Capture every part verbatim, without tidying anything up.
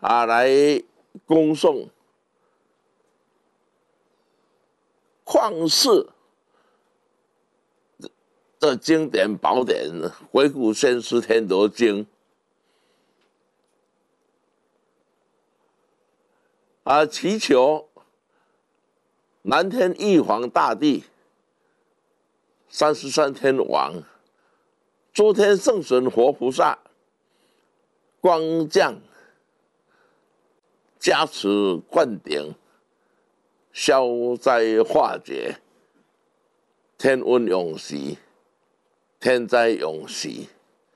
啊来恭送旷世的经典宝典《鬼谷先师天罗经》啊，祈求南天玉皇大帝、三十三天王、诸天圣神活菩萨光降加持灌顶，消灾化解，天温永息，天灾永息。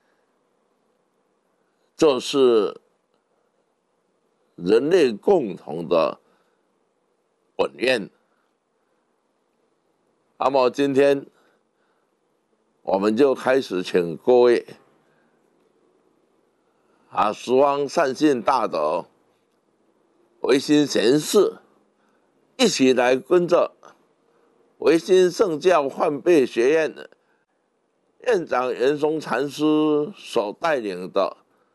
这是人类共同的本愿。那么今天我们就开始请各位啊，十方善信大德、唯心贤士一起来跟着唯心圣教换辈学院的院长袁松禅师所带领的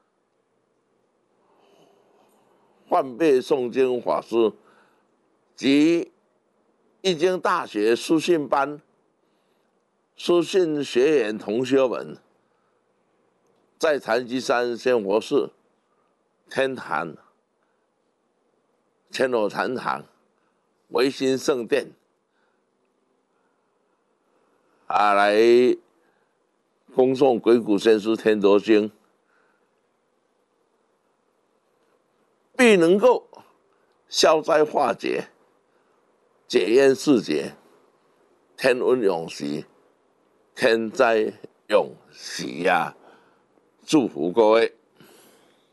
换辈诵经法师及易经大学书信班书信学员同学们，在禅机山仙佛寺天坛千罗禅堂唯心圣殿啊，来恭诵《鬼谷先师天罗经》，必能够消灾化解、解冤释结、天温永息、天灾永息呀！祝福各位。